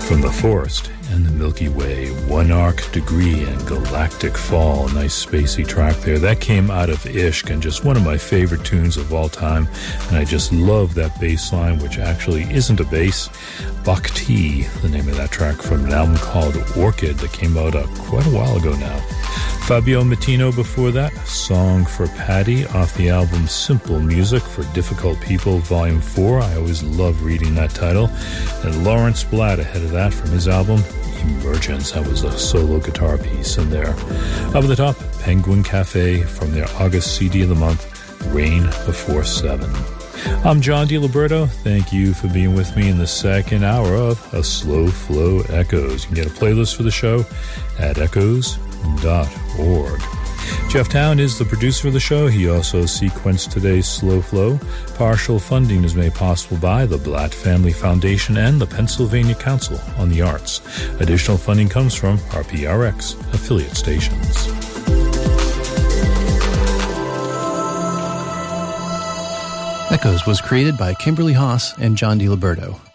From the Forest and the Milky Way, One Arc Degree and Galactic Fall. Nice spacey track there. That came out of Ishq, and just one of my favorite tunes of all time. And I just love that bass line, which actually isn't a bass. Bhakti, the name of that track, from an album called Orchid that came out quite a while ago now. Fabio Mattino before that, Song for Paddy off the album Simple Music for Difficult People, Volume 4. I always love reading that title. And Lawrence Blatt ahead of that from his album Emergence. That was a solo guitar piece in there. Up at the top, Penguin Cafe from their August CD of the month, Rain Before 7. I'm John DiLiberto. Thank you for being with me in the second hour of A Slow Flow Echoes. You can get a playlist for the show at echoes.org. Jeff Town is the producer of the show. He also sequenced today's Slow Flow. Partial funding is made possible by the Blatt Family Foundation and the Pennsylvania Council on the Arts. Additional funding comes from our PRX affiliate stations. Echoes was created by Kimberly Haas and John DiLiberto.